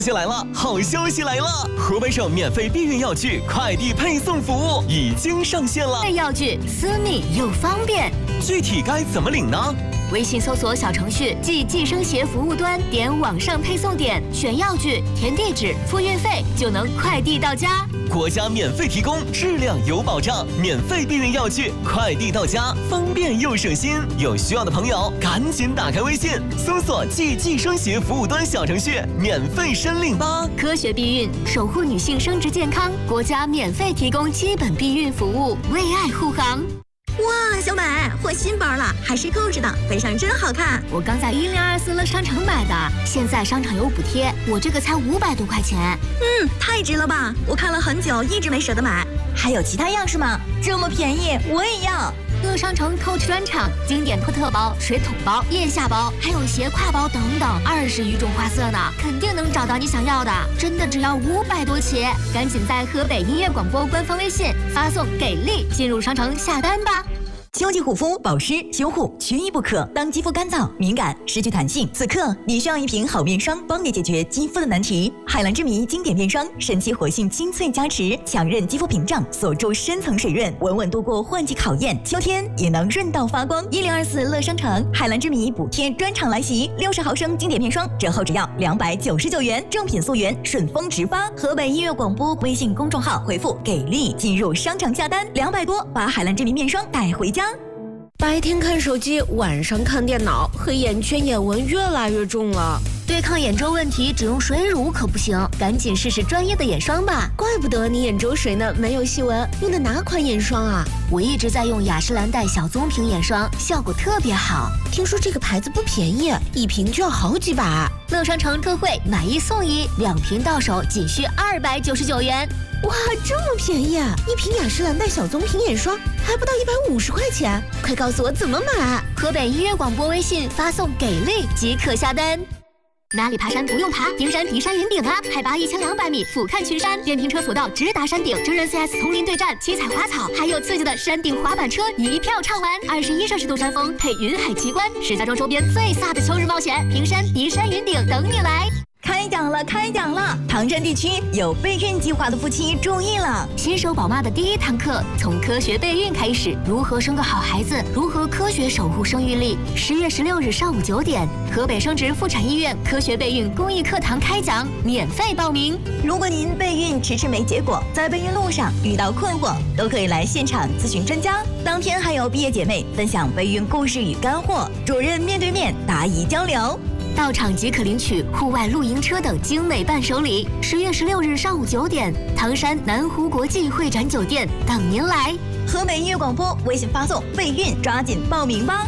消息来了，好消息来了！河北省免费避孕药具快递配送服务已经上线了。 药具私密又方便， 具体该怎么领呢？ 微信搜索小程序即计生协服务端，点网上配送点，选药具，填地址，付运费，就能快递到家。 国家免费提供，质量有保障，免费避孕药具快递到家，方便又省心。有需要的朋友赶紧打开微信，搜索即计生协服务端小程序，免费申领吧。 科学避孕，守护女性生殖健康，国家免费提供基本避孕服务，为爱护航。 哇，小美换新包了，还是购置的，背上真好看。 我刚在1024乐商城买的，现在商场有补贴，我这个才500多块钱。 太值了吧！我看了很久，一直没舍得买。还有其他样式吗？这么便宜，我也要。 乐商城 Coach 专场，经典托特包、水桶包、腋下包，还有斜挎包等等，20余种花色呢，肯定能找到你想要的。真的只要500多起，赶紧在河北音乐广播官方微信发送“给力”进入商城下单吧。 秋季护肤保湿修护缺一不可。当肌肤干燥、敏感、失去弹性，此刻你需要一瓶好面霜，帮你解决肌肤的难题。海蓝之谜经典面霜，神奇活性精粹加持，强韧肌肤屏障，锁住深层水润，稳稳度过换季考验。秋天也能润到发光。1024乐商城海蓝之谜补贴专场来袭，60毫升经典面霜折后只要299元，正品溯源，顺丰直发。河北音乐广播微信公众号回复“给力”进入商场下单，200多把海蓝之谜面霜带回家。 白天看手机，晚上看电脑，黑眼圈眼纹越来越重了。 对抗眼周问题，只用水乳可不行，赶紧试试专业的眼霜吧。 怪不得你眼周水呢没有细纹，用的哪款眼霜啊？ 我一直在用雅诗兰黛小棕瓶眼霜，效果特别好。 听说这个牌子不便宜，一瓶就要好几百。 乐商城特惠，买1送1，2瓶到手仅需299元。 哇，这么便宜啊！一瓶雅诗兰黛小棕瓶眼霜还不到150块钱，快告诉我怎么买！ 河北音乐广播微信发送“给力”即可下单。哪里爬山不用爬？平山迪山云顶啊，海拔1200米，俯瞰群山，电瓶车索道直达山顶，真人 CS 丛林对战，七彩花草，还有刺激的山顶滑板车，一票畅玩。21摄氏度山峰配云海奇观，石家庄周边最飒的秋日冒险，平山迪山云顶等你来。 开讲了！唐山地区有备孕计划的夫妻注意了， 新手宝妈的第1堂课，从科学备孕开始，如何生个好孩子，如何科学守护生育力。10月16日上午9点，河北生殖妇产医院科学备孕公益课堂开讲，免费报名。 如果您备孕迟迟没结果，在备孕路上遇到困惑，都可以来现场咨询专家。当天还有毕业姐妹分享备孕故事与干货，主任面对面答疑交流。 到场即可领取户外露营车等精美伴手礼。10月16日上午9点，唐山南湖国际会展酒店等您来。 河北音乐广播微信发送备孕，抓紧报名吧。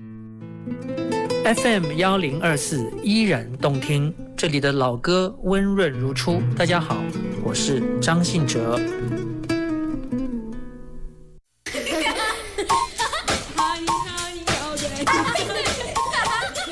FM 1024依然动听，这里的老歌温润如初。大家好，我是张信哲。